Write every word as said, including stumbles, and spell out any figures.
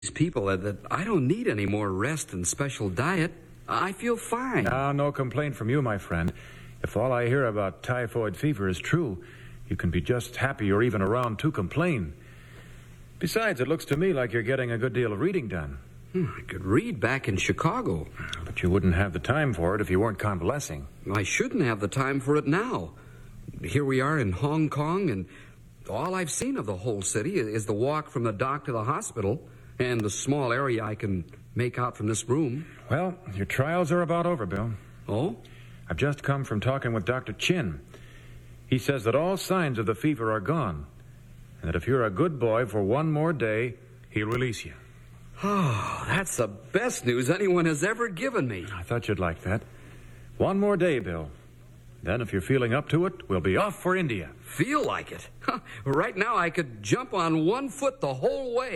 these people that, that I don't need any more rest and special diet. I feel fine. Now, no complaint from you, my friend. If all I hear about typhoid fever is true, you can be just happy you're even around to complain. Besides, it looks to me like you're getting a good deal of reading done. Hmm, I could read back in Chicago. But you wouldn't have the time for it if you weren't convalescing. I shouldn't have the time for it now. Here we are in Hong Kong, and all I've seen of the whole city is the walk from the dock to the hospital and the small area I can make out from this room. Well, your trials are about over, Bill. Oh? I've just come from talking with Doctor Chin. He says that all signs of the fever are gone, and that if you're a good boy for one more day, he'll release you. Oh, that's the best news anyone has ever given me. I thought you'd like that. One more day, Bill. Then, if you're feeling up to it, we'll be off for India. Feel like it? Right now, I could jump on one foot the whole way.